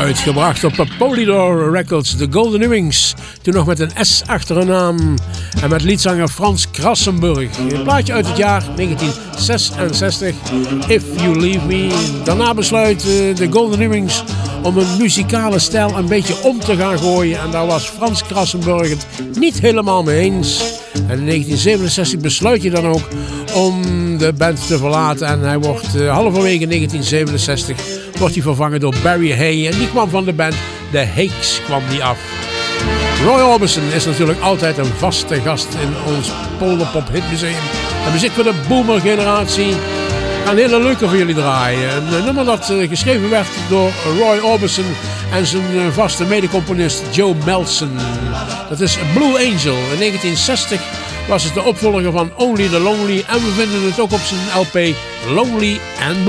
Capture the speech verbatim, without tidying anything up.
Uitgebracht op Polydor Records, The Golden Earrings. Toen nog met een S achter hun naam. En met liedzanger Frans Krassenburg. Een plaatje uit het jaar negentien zesenzestig. If You Leave Me. Daarna besluit uh, The Golden Earrings om een muzikale stijl een beetje om te gaan gooien. En daar was Frans Krassenburg het niet helemaal mee eens. En in negentien zevenenzestig besluit je dan ook om de band te verlaten. En hij wordt uh, halverwege negentien zevenenzestig wordt hij vervangen door Barry Hay. En die kwam van de band The Hakes kwam die af. Roy Orbison is natuurlijk altijd een vaste gast in ons Polarpop Hitmuseum. En muziek voor de boomer generatie. Een hele leuke voor jullie draaien. Een nummer dat uh, geschreven werd door Roy Orbison en zijn uh, vaste medecomponist Joe Melson. Dat is Blue Angel. In negentien zestig was het de opvolger van Only the Lonely. En we vinden het ook op zijn L P Lonely and Blue.